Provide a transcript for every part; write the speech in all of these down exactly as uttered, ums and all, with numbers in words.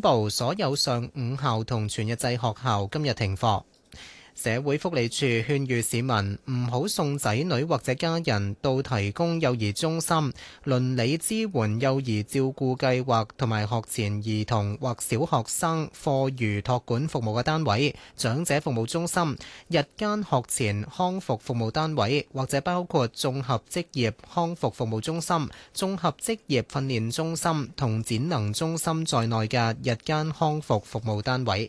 布所有上午校同全日制學校今日停課。社會福利署勸喻市民唔好送仔女或者家人到提供幼兒中心、鄰里支援幼兒照顧計劃同埋學前兒童或小學生課餘託管服務嘅單位、長者服務中心、日間學前康復服務單位或者包括綜合職業康復服務中心、綜合職業訓練中心同展能中心在內嘅日間康復服務單位。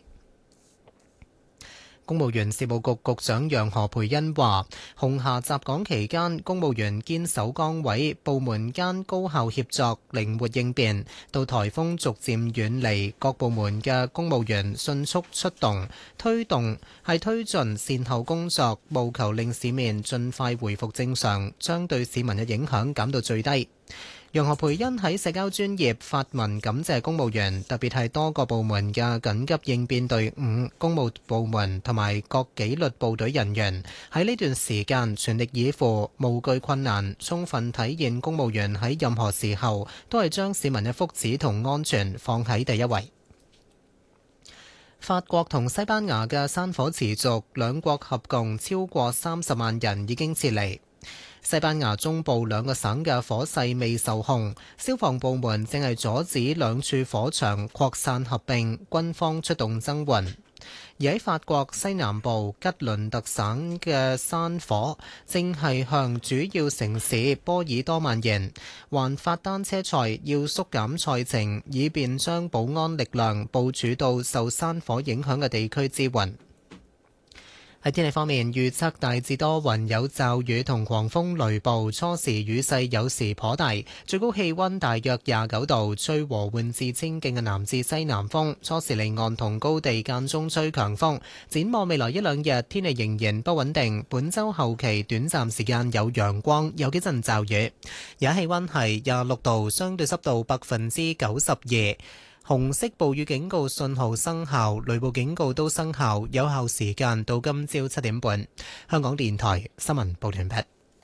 公務員事務局局長楊何蓓茵話，紅霞襲港期間，公務員堅守崗位，部門間高效協作，靈活應變。到颱風逐漸遠離，各部門嘅公務員迅速出動，推動係推進善後工作，務求令市面盡快回復正常，將對市民嘅影響減到最低。楊何蓓茵喺社交專頁發文感謝公務員，特別係多個部門嘅緊急應變隊伍、公務部門同埋各紀律部隊人員喺呢段時間全力以赴，無懼困難，充分體現公務員喺任何時候都係將市民嘅福祉同安全放喺第一位。法國同西班牙嘅山火持續，兩國合共超過三十萬人已經撤離。西班牙中部兩個省嘅火勢未受控，消防部門正係阻止兩處火場擴散合併，軍方出動增援。而喺法國西南部吉倫特省嘅山火正係向主要城市波爾多蔓延，環法單車賽要縮減賽程，以便將保安力量部署到受山火影響嘅地區支援。喺天氣方面，預測大致多雲，有驟雨同狂風雷暴，初時雨勢有時頗大，最高氣溫大約廿九度，吹和緩至清勁嘅南至西南風，初時離岸同高地間中吹強風。展望未來一兩日，天氣仍然不穩定，本週後期短暫時間有陽光，有幾陣驟雨。而家氣溫係廿六度，相對濕度百分之九十二。紅色暴雨警告信號生效，雷暴警告都生效，有效時間到今朝七點半。香港電台新聞報道完畢。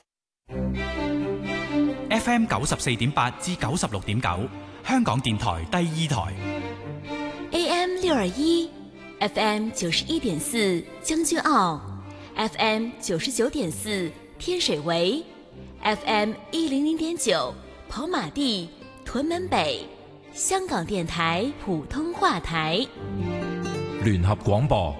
F M 九十四點八至九十六點九，香港電台第二台。 A M 六二一 ，F M 九十一點四將軍澳 ，F M 九十九點四天水圍 ，F M 一零零點九跑馬地屯門北。香港電台普通話台， 聯合廣播。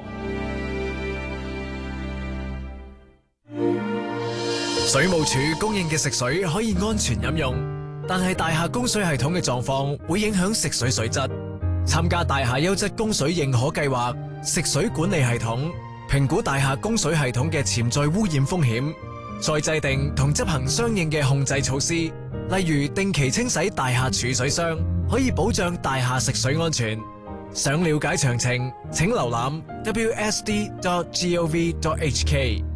水務署供應嘅食水可以安全飲用，但係大廈供水系統嘅狀況會影響食水水質。參加大廈優質供水認可計劃，食水管理系統評估大廈供水系統嘅潛在污染風險，再制定同執行相應嘅控制措施，例如定期清洗大廈儲水箱，可以保障大廈食水安全。想了解詳情，請瀏覽 w s d dot gov dot h k。